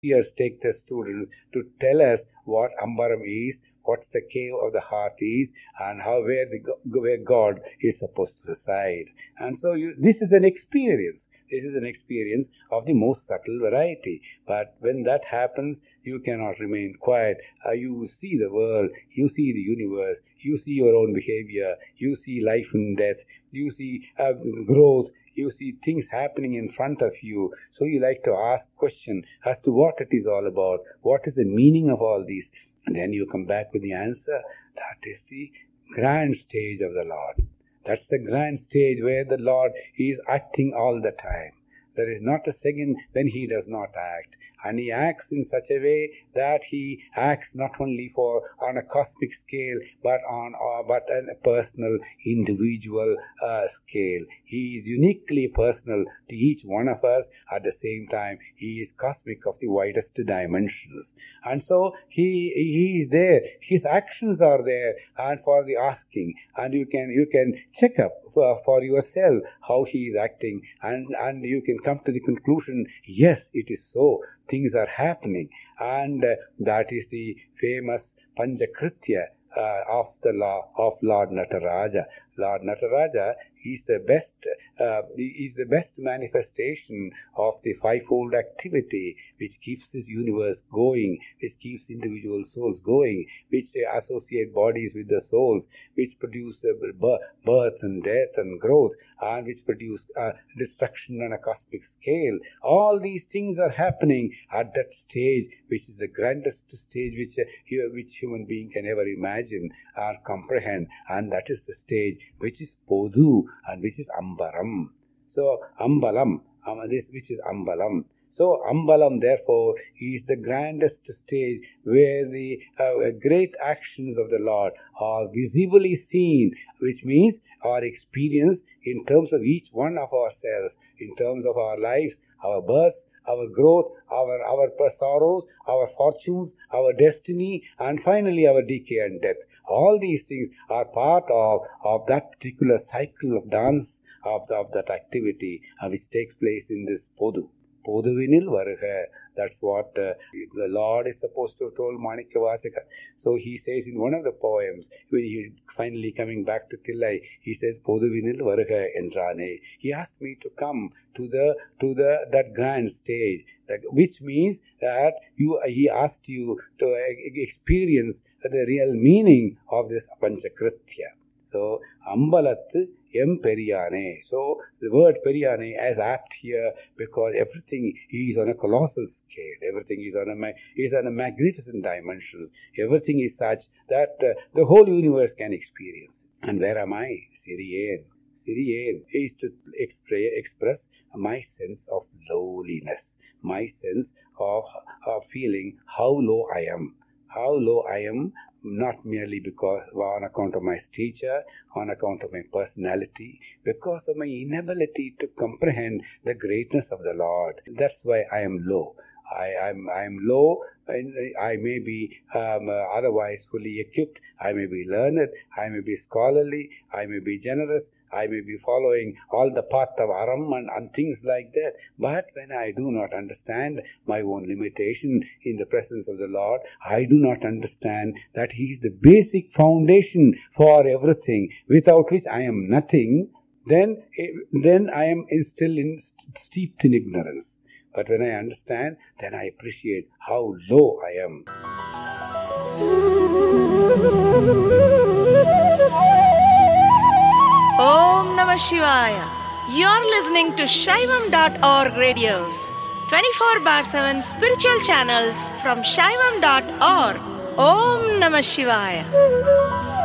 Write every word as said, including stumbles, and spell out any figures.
years take the students to tell us what Ambaram is, what's the cave of the heart is, and how where the where God is supposed to reside. And so you, this is an experience. This is an experience of the most subtle variety. But when that happens, you cannot remain quiet. Uh, you see the world, you see the universe, you see your own behavior, you see life and death, you see uh, growth, you see things happening in front of you. So you like to ask questions as to what it is all about, what is the meaning of all this. And then you come back with the answer. That is the grand stage of the Lord. That's the grand stage where the Lord is acting all the time. There is not a second when He does not act. And He acts in such a way that He acts not only for on a cosmic scale, but on uh, but on a personal, individual uh, scale. He is uniquely personal to each one of us. At the same time, He is cosmic of the widest dimensions. And so He He is there. His actions are there, and for the asking. And you can you can check up for, for yourself how He is acting, and and you can come to the conclusion, yes, it is so. Things are happening, and uh, that is the famous Panchakritya uh, of the law of Lord Nataraja. Lord Nataraja is the best uh, is the best manifestation of the fivefold activity which keeps this universe going, which keeps individual souls going, which uh, associate bodies with the souls, which produce uh, birth and death and growth, and which produce uh, destruction on a cosmic scale. All these things are happening at that stage, which is the grandest stage which uh, which human being can ever imagine or comprehend, and that is the stage which is Podu and which is Ambaram. So Ambalam, um, this which is Ambalam. So Ambalam, therefore, is the grandest stage where the uh, great actions of the Lord are visibly seen, which means our experience in terms of each one of ourselves, in terms of our lives, our births, our growth, our, our sorrows, our fortunes, our destiny, and finally our decay and death. All these things are part of, of that particular cycle of dance, of, the, of that activity uh, which takes place in this Podu. Poduvinil Varuga. That's what uh, the Lord is supposed to have told Manikkavasika. So he says in one of the poems, when he finally coming back to Tillai, he says, Poduvinil Varuga Endrane. He asked me to come to the to the that grand stage, that, which means that you he asked you to experience the real meaning of this Panchakritya. So, Ambalathu Em Periyane. So, the word Periyane is apt here because everything is on a colossal scale. Everything is on a is on a magnificent dimensions. Everything is such that uh, the whole universe can experience it. And where am I? Siriyen. Siriyen is to expre- express my sense of lowliness, my sense of, of feeling how low I am. How low I am, not merely because on account of my stature, on account of my personality, because of my inability to comprehend the greatness of the Lord. That's why I am low. I am I am low, and I may be um, uh, otherwise fully equipped. I may be learned. I may be scholarly. I may be generous. I may be following all the path of Aram and, and things like that. But when I do not understand my own limitation in the presence of the Lord, I do not understand that He is the basic foundation for everything, without which I am nothing, then, then I am still in, steeped in ignorance. But when I understand, then I appreciate how low I am. Om Namah Shivaya. You're listening to Shaivam dot org radios, twenty-four bar seven spiritual channels from Shaivam dot org. Om Namah Shivaya.